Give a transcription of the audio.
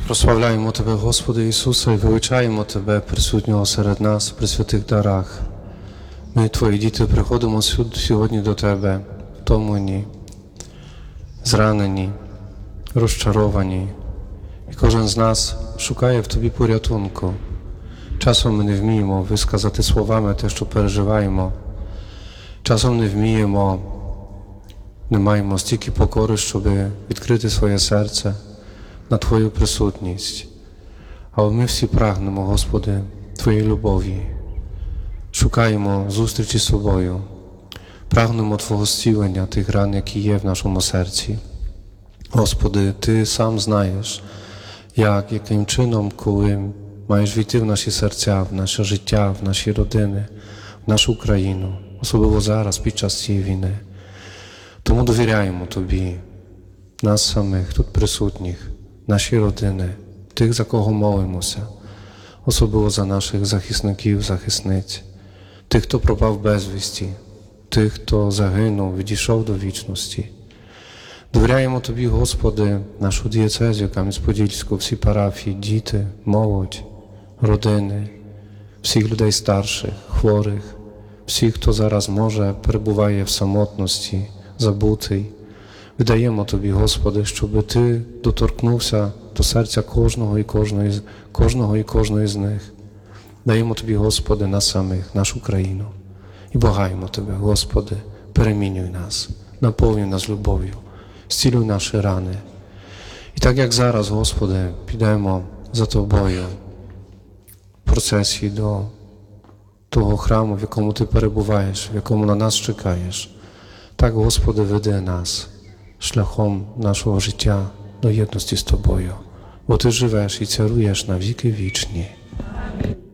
Прославляємо Тебе, Господи Ісусе, і величаємо Тебе, присутнього серед нас, при святих дарах. Ми, Твої діти, приходимо сьогодні до Тебе, втомлені, зранені, розчаровані. І кожен з нас шукає в Тобі порятунку. Часом ми не вміємо висказати словами те, що переживаємо. Часом не вміємо, не маємо стільки покори, щоб відкрити своє серце на Твою присутність. Але ми всі прагнемо, Господи, Твоєї любові. Шукаємо зустрічі з Тобою. Прагнемо Твого зцілення тих ран, які є в нашому серці. Господи, Ти сам знаєш, яким чином, коли маєш війти в наші серця, в наше життя, в наші родини, в нашу країну, особливо зараз, під час цієї війни. Тому довіряємо Тобі, нас самих, тут присутніх, наші родини, тих, за кого молимося, особливо за наших захисників, захисниць, тих, хто пропав безвісті, тих, хто загинув, відійшов до вічності. Довіряємо Тобі, Господи, нашу дієцезію Кам'янець-Подільську, всі парафії, діти, молодь, родини, всіх людей старших, хворих, всіх, хто зараз може, перебуває в самотності, забутий. Віддаємо Тобі, Господи, щоб Ти доторкнувся до серця кожного і кожної з них. Даємо Тобі, Господи, нас самих, нашу країну. І благаємо Тебе, Господи, перемінюй нас, наповнюй нас любов'ю, зцілюй наші рани. І так, як зараз, Господи, підемо за Тобою в процесі до того храму, в якому Ти перебуваєш, в якому на нас чекаєш, так, Господи, веди нас шляхом нашого життя до єдності з Тобою, бо Ти живеш і царуєш на віки вічні.